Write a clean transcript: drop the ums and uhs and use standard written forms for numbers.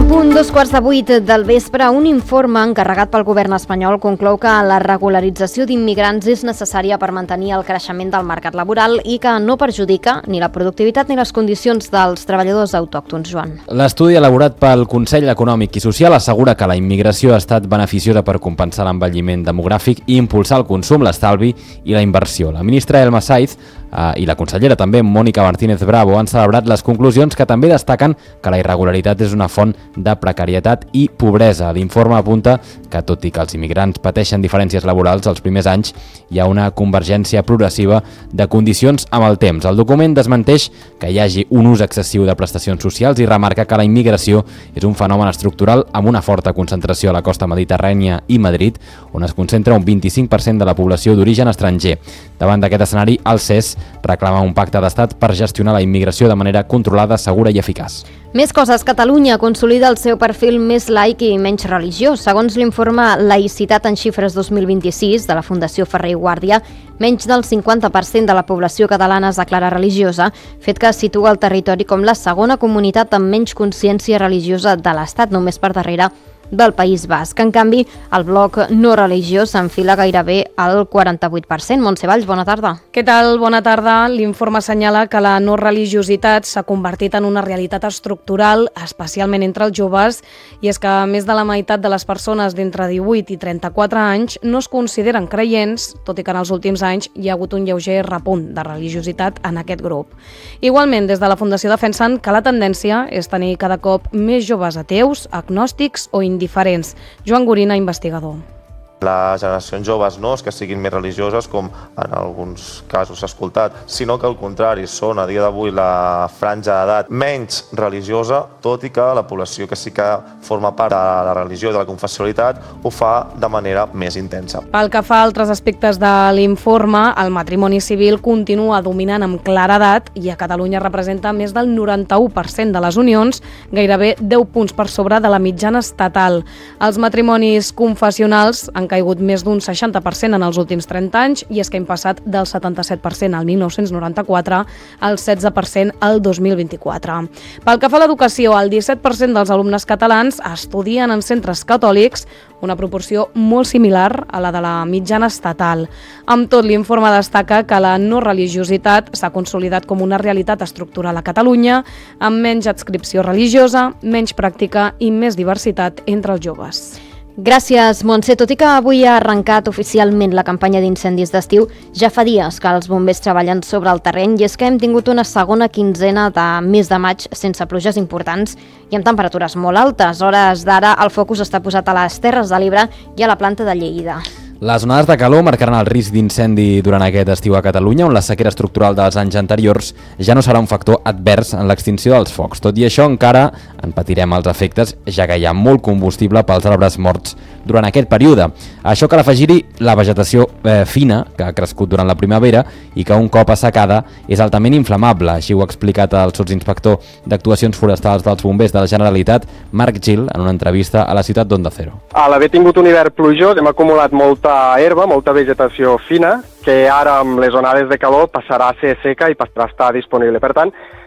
punt, 7:15 del vespre, un informe encarregat pel govern espanyol conclou que la regularització d'immigrants és necessària per mantenir el creixement del mercat laboral i que no perjudica ni la productivitat ni les condicions dels treballadors autòctons, Joan. L'estudi elaborat pel Consell Econòmic i Social assegura que la immigració ha estat beneficiosa per compensar l'envelliment demogràfic i impulsar el consum, l'estalvi i la inversió. La ministra Elma Saiz i la consellera també, Mónica Martínez Bravo, han celebrat les conclusions que també destaquen que la irregularitat és una font de precarietat i pobresa. L'informe apunta que, tot i que els immigrants pateixen diferències laborals, els primers anys hi ha una convergència progressiva de condicions amb el temps. El document desmenteix que hi hagi un ús excessiu de prestacions socials i remarca que la immigració és un fenomen estructural amb una forta concentració a la costa mediterrània i Madrid, on es concentra un 25% de la població d'origen estranger. Davant d'aquest escenari, el CES reclama un pacte d'estat per gestionar la immigració de manera controlada, segura i eficaç. Més coses. Catalunya consolida el seu perfil més laic i menys religiós. Segons l'informe Laïcitat en xifres 2026 de la Fundació Ferrer i Guàrdia, menys del 50% de la població catalana es declara religiosa, fet que situa el territori com la segona comunitat amb menys consciència religiosa de l'Estat, només per darrere del País Basc. En canvi, el bloc no religiós s'enfila gairebé al 48%. Montse Valls, bona tarda. Què tal? Bona tarda. L'informe assenyala que la no religiositat s'ha convertit en una realitat estructural, especialment entre els joves, i és que més de la meitat de les persones d'entre 18 i 34 anys no es consideren creients, tot i que en els últims anys hi ha hagut un lleuger repunt de religiositat en aquest grup. Igualment, des de la Fundació defensen que la tendència és tenir cada cop més joves ateus, agnòstics o indiferents. Joan Gorina, investigador. Les generacions joves no és que siguin més religioses, com en alguns casos s'ha escoltat, sinó que al contrari, són a dia d'avui la franja d'edat menys religiosa, tot i que la població que sí que forma part de la religió i de la confessionalitat ho fa de manera més intensa. Pel que fa a altres aspectes de l'informe, el matrimoni civil continua dominant amb claredat i a Catalunya representa més del 91% de les unions, gairebé 10 punts per sobre de la mitjana estatal. Els matrimonis confessionals han caigut més d'un 60% en els últims 30 anys i és que hem passat del 77% al 1994 al 16% al 2024. Pel que fa a l'educació, el 17% dels alumnes catalans estudien en centres catòlics, una proporció molt similar a la de la mitjana estatal. Amb tot, l'informe destaca que la no religiositat s'ha consolidat com una realitat estructural a Catalunya, amb menys adscripció religiosa, menys pràctica i més diversitat entre els joves. Gràcies, Montse. Tot i que avui ha arrencat oficialment la campanya d'incendis d'estiu, ja fa dies que els bombers treballen sobre el terreny i és que hem tingut una segona quinzena de mes de maig sense pluges importants i amb temperatures molt altes. Hores d'ara, el focus està posat a les Terres de l'Ebre i a la planta de Lleida. Les onades de calor marcaran el risc d'incendi durant aquest estiu a Catalunya, on la sequera estructural dels anys anteriors ja no serà un factor advers en l'extinció dels focs. Tot i això, encara en patirem els efectes, ja que hi ha molt combustible pels arbres morts durant aquest període. A això cal afegir-hi la vegetació fina, que ha crescut durant la primavera i que un cop assecada és altament inflamable. Així ho ha explicat el sotsinspector d'Actuacions Forestals dels Bombers de la Generalitat, Marc Gil, en una entrevista a la ciutat d'Onda Cero. A l'haver tingut un hivern plujós hem acumulat molta herba, molta vegetació fina, que ara amb les onades de calor passarà a ser seca i passarà a estar disponible. Per tant,